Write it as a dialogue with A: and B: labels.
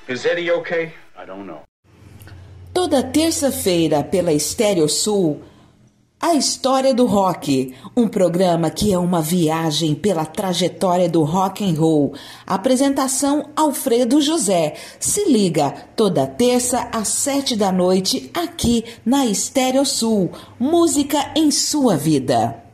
A: Is Eddie okay? I don't know.
B: Toda terça-feira pela Estéreo Sul, A História do Rock, um programa que é uma viagem pela trajetória do rock and roll. Apresentação Alfredo José. Se liga, toda terça às 7 da noite, aqui na Estéreo Sul. Música em sua vida.